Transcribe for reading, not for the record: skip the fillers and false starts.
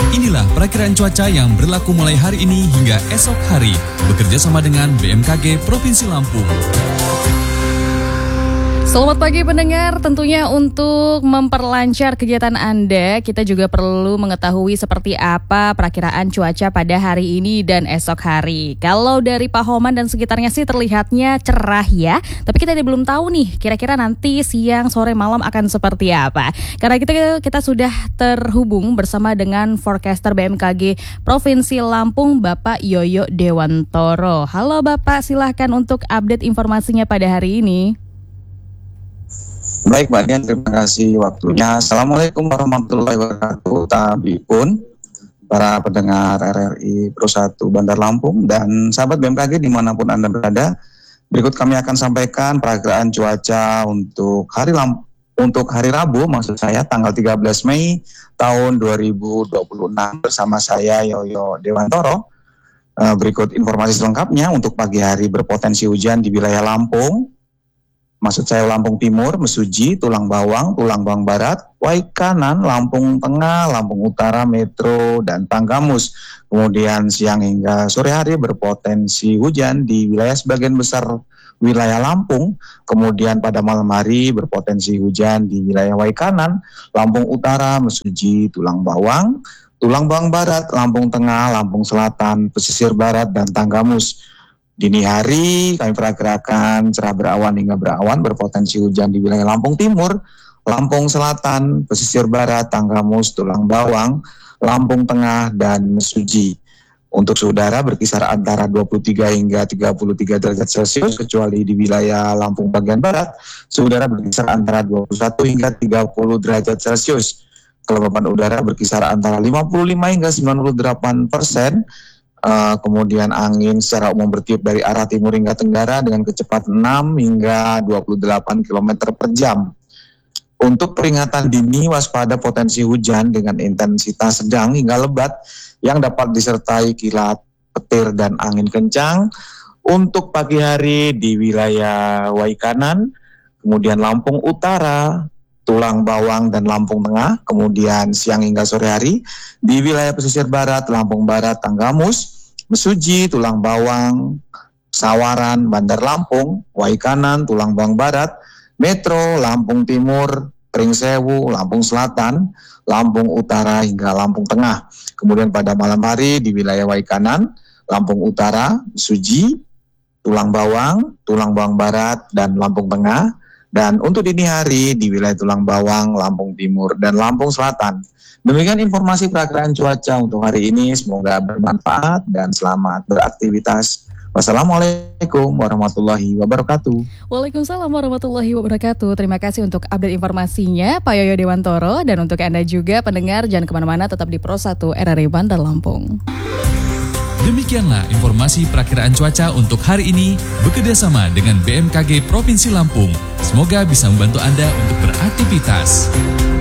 Inilah perakiraan cuaca yang berlaku mulai hari ini hingga esok hari, bekerja sama dengan BMKG Provinsi Lampung. Selamat pagi pendengar, tentunya untuk memperlancar kegiatan Anda, kita juga perlu mengetahui seperti apa perakiraan cuaca pada hari ini dan esok hari. Kalau dari Pahoman dan sekitarnya sih terlihatnya cerah ya, tapi kita belum tahu nih kira-kira nanti siang, sore, malam akan seperti apa. Karena kita sudah terhubung bersama dengan forecaster BMKG Provinsi Lampung, Bapak Yoyo Dewantoro. Halo Bapak, silahkan untuk update informasinya pada hari ini. Baik Mbak Dian, terima kasih waktunya. Assalamualaikum warahmatullahi wabarakatuh. Tabipun para pendengar RRI Pro 1 Bandar Lampung dan sahabat BMKG dimanapun Anda berada. Berikut kami akan sampaikan perakiraan cuaca untuk hari Rabu, maksud saya tanggal 13 Mei tahun 2026 bersama saya Yoyo Dewantoro. Berikut informasi selengkapnya. Untuk pagi hari berpotensi hujan di wilayah Lampung. Maksud saya Lampung Timur, Mesuji, Tulang Bawang Barat, Waikanan, Lampung Tengah, Lampung Utara, Metro, dan Tanggamus. Kemudian siang hingga sore hari berpotensi hujan di wilayah sebagian besar wilayah Lampung. Kemudian pada malam hari berpotensi hujan di wilayah Waikanan, Lampung Utara, Mesuji, Tulang Bawang Barat, Lampung Tengah, Lampung Selatan, Pesisir Barat, dan Tanggamus. Dini hari kami perkirakan cerah berawan hingga berawan, berpotensi hujan di wilayah Lampung Timur, Lampung Selatan, Pesisir Barat, Tanggamus, Tulang Bawang, Lampung Tengah, dan Mesuji. Untuk suhu udara berkisar antara 23 hingga 33 derajat Celcius, kecuali di wilayah Lampung bagian Barat, suhu udara berkisar antara 21 hingga 30 derajat Celcius. Kelembapan udara berkisar antara 55 hingga 98%. Kemudian angin secara umum bertiup dari arah timur hingga tenggara dengan kecepatan 6 hingga 28 km per jam. Untuk peringatan dini, waspada potensi hujan dengan intensitas sedang hingga lebat yang dapat disertai kilat, petir, dan angin kencang. Untuk pagi hari di wilayah Waikanan, kemudian Lampung Utara, Tulang Bawang, dan Lampung Tengah. Kemudian siang hingga sore hari di wilayah Pesisir Barat, Lampung Barat, Tanggamus, Mesuji, Tulang Bawang, Sawaran, Bandar Lampung, Waikanan, Tulang Bawang Barat, Metro, Lampung Timur, Pringsewu, Lampung Selatan, Lampung Utara, hingga Lampung Tengah. Kemudian pada malam hari di wilayah Waikanan, Lampung Utara, Mesuji, Tulang Bawang Barat, dan Lampung Tengah. Dan untuk dini hari di wilayah Tulang Bawang, Lampung Timur, dan Lampung Selatan. Demikian informasi perakiraan cuaca untuk hari ini. Semoga bermanfaat dan selamat beraktivitas. Wassalamualaikum warahmatullahi wabarakatuh. Waalaikumsalam warahmatullahi wabarakatuh. Terima kasih untuk update informasinya Pak Yoyo Dewantoro. Dan untuk Anda juga pendengar, jangan kemana-mana, tetap di Pro 1 RRI Bandar Lampung. Demikianlah informasi perakiraan cuaca untuk hari ini bekerjasama dengan BMKG Provinsi Lampung. Semoga bisa membantu Anda untuk beraktivitas.